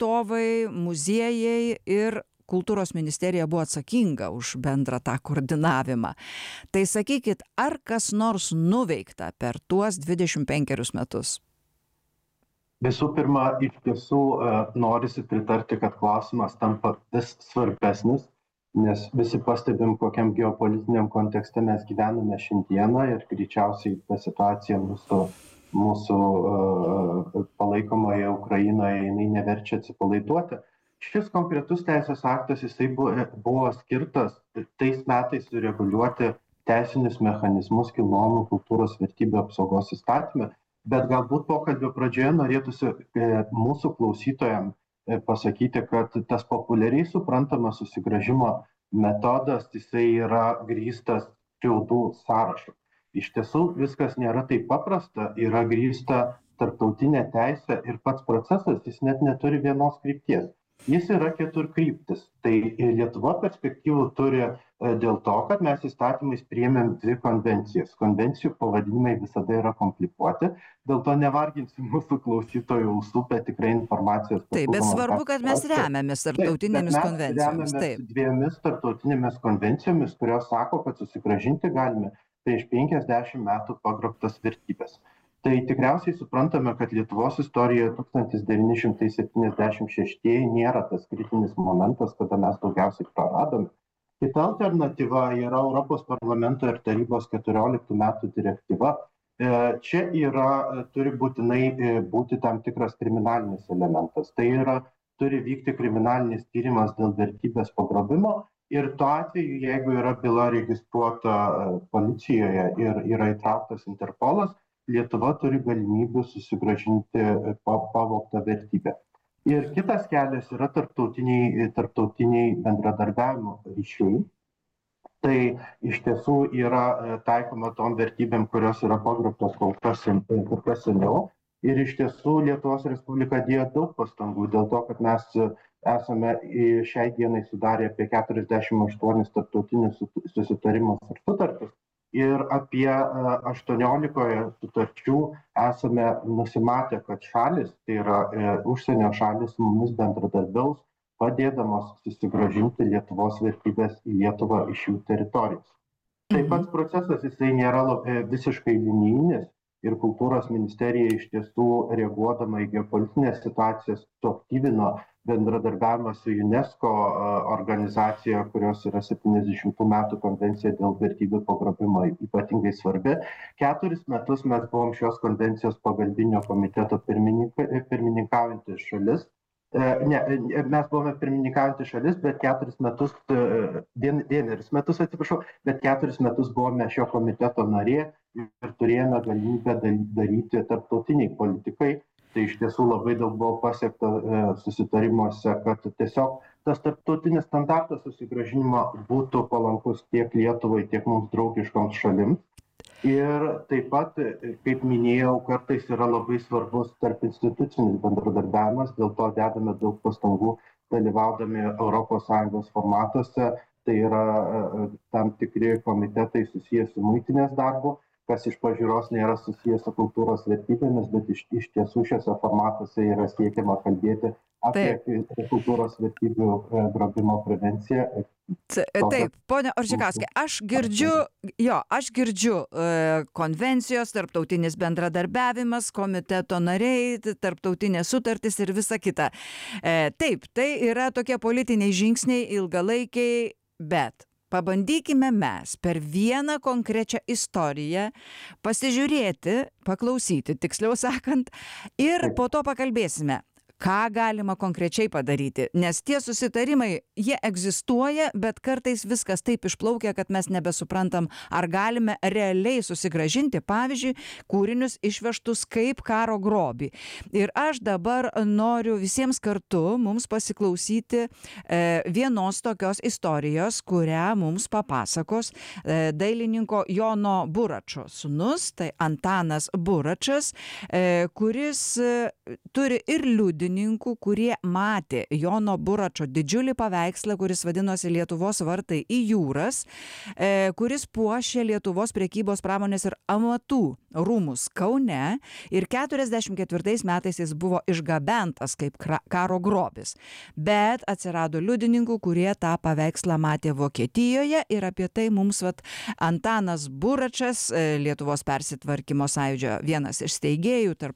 atstovai, muziejai ir kultūros ministerija buvo atsakinga už bendrą tą koordinavimą. Tai sakykit, ar kas nors nuveikta per tuos 25 metus? Visų pirma, iš tiesų norisi pritarti, kad klausimas tampa vis svarbesnis, nes visi pastebim, kokiam geopolitiniam kontekste mes gyvename šiandieną ir greičiausiai ta situacija mūsų palaikomoje Ukrainoje, jinai neverčia atsipalaiduoti. Šis konkretus teisės aktas, jisai buvo skirtas tais metais sureguliuoti teisinius mechanizmus kilnojamų kultūros vertybių apsaugos įstatyme. Bet galbūt pokalbio pradžioje norėtųsi mūsų klausytojams pasakyti, kad tas populiariai suprantamas susigrąžimo metodas, jisai yra grįstas skriaudų sąrašu. Iš tiesų viskas nėra taip paprasta, yra grįsta tarptautinė teisė ir pats procesas, jis net neturi vienos krypties. Jis yra keturkryptis. Tai Lietuva perspektyvų turi dėl to, kad mes įstatymais priėmėm 2 konvencijas. Konvencijų pavadinimai visada yra komplikuoti, dėl to nevarginsiu mūsų klausytojų ausų, bet tikrai informacijos. Taip, bet svarbu, kad mes remiamės tarptautinėmis konvencijomis. Taip, mes remiamės 2 tarptautinėmis konvencijomis, kurios sako, kad susigrąžinti galime prieš 50 metų pagrobtas vertybės. Tai tikriausiai suprantame, kad Lietuvos istorijoje 1976 nėra tas kritinis momentas, kada mes daugiausiai praradome. Kita alternatyva yra Europos parlamento ir tarybos 14 metų direktyva. Čia turi būtinai būti tam tikras kriminalinis elementas. Tai turi vykti kriminalinis tyrimas dėl vertybės pagrobimo ir tuo atveju, jeigu yra byla registruota policijoje ir yra įtrauktas Interpolas, Lietuva turi galimybių susigrąžinti pavogtą vertybę. Ir kitas kelias yra tarptautiniai bendradarbiavimo ryšiai. Tai iš tiesų yra taikoma tom vertybėm, kurios yra pagrobtos kur kas seniau. Ir iš tiesų Lietuvos Respublika dėjo daug pastangų dėl to, kad mes esame šiai dienai sudarę apie 48 tarptautinius susitarimus ir sutartis. Ir apie 18 sutarčių esame nusimatę, kad šalis, tai yra užsienio šalis, mumis bendradarbiaus, padėdamos susigrąžinti Lietuvos vertybės į Lietuvą iš jų teritorijos. Taip pat procesas jisai nėra visiškai linijinis ir kultūros ministerija iš tiesų reaguodama į geopolitinės situacijas suaktyvino bendradarbiavimą su UNESCO organizacija, kurios yra 70 metų konvencija dėl vertybių pagrobimo ypatingai svarbi. 4 metus mes buvom šios konvencijos pagalbinio komiteto pirmininkaujantis šalis. Mes buvome pirmininkaujantis šalis, bet 4 metus, bet 4 metus buvome šio komiteto narė ir turėjome galimybę daryti tarptautiniai politikai. Tai iš tiesų labai daug buvo pasiekta susitarimuose, kad tiesiog tas tarptautinis standartas susigrąžinimo būtų palankus tiek Lietuvai, tiek mums draugiškoms šalims. Ir taip pat, kaip minėjau, kartais yra labai svarbus tarp institucinis bendradarbiavimas, dėl to dedame daug pastangų dalyvaudami ES formatuose. Tai yra tam tikri komitetai susijęs su muitinės darbu, kas iš pažiūros nėra susijęs su kultūros vertybėmis, bet iš tiesų šiuose formatuose yra siekiama kalbėti apie kultūros vertybių grobimo prevenciją. Taip, ponia Oržikauskai, aš girdžiu konvencijos, tarptautinis bendradarbiavimas, komiteto nariai, tarptautinės sutartys ir visa kita. Taip, tai yra tokie politiniai žingsniai, ilgalaikiai, bet pabandykime mes per vieną konkrečią istoriją pasižiūrėti, paklausyti, tiksliau sakant, ir po to pakalbėsime, ką galima konkrečiai padaryti, nes tie susitarimai, jie egzistuoja, bet kartais viskas taip išplaukia, kad mes nebesuprantam, ar galime realiai susigrąžinti, pavyzdžiui, kūrinius išvežtus kaip karo grobį. Ir aš dabar noriu visiems kartu mums pasiklausyti vienos tokios istorijos, kurią mums papasakos dailininko Jono Buračo sūnus, tai Antanas Buračas, kuris turi ir liudininkų, liudininkų, kurie matė Jono Buračo didžiulį paveikslą, kuris vadinosi Lietuvos vartai į jūras, kuris puošė Lietuvos prekybos pramonės ir amatų rūmus Kaune ir 44 metais jis buvo išgabentas kaip karo grobis. Bet atsirado liudininkų, kurie tą paveikslą matė Vokietijoje ir apie tai mums Antanas Buračas, Lietuvos persitvarkymo sąjūdžio vienas iš steigėjų,